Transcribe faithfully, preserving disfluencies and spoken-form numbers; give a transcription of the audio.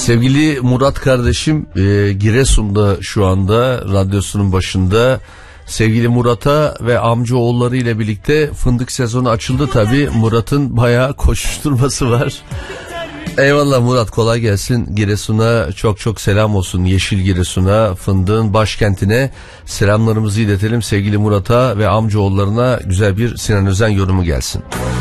Sevgili Murat kardeşim e, Giresun'da şu anda radyosunun başında. Sevgili Murat'a ve amcaoğulları ile birlikte fındık sezonu açıldı tabii. Murat'ın bayağı koşuşturması var. Eyvallah Murat, kolay gelsin. Giresun'a çok çok selam olsun. Yeşil Giresun'a, fındığın başkentine selamlarımızı iletelim. Sevgili Murat'a ve amcaoğullarına güzel bir Sinan Özen yorumu gelsin.